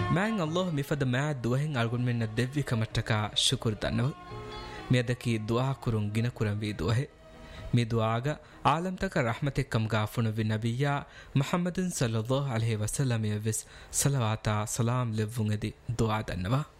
මෑන් අල්ලාහ් මිෆද මෑ දුවහෙන් අල්ගොන් මෙන්න දෙව්වි කමට්ටකා ශුකුර් දන්නව මෙදකි දුආ කුරුන් ගින කුරන් වී දුවහෙ මේ දුආග ආලම්තක රහමතෙක්කම් ගාෆුණු වි නබියා මුහම්මදුන් සල්ලල්ලාහු අලයිහි වසල්ලම යවිස් සලවාතා සලාම් ලෙව්වුන් එදි දුආ දන්නවා